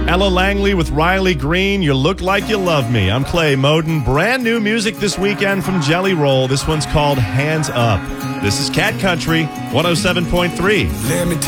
Ella Langley with Riley Green, You Look Like You Love Me. I'm Clay Moden. Brand new music this weekend from Jelly Roll. This one's called Hands Up. This is Cat Country 107.3. Let me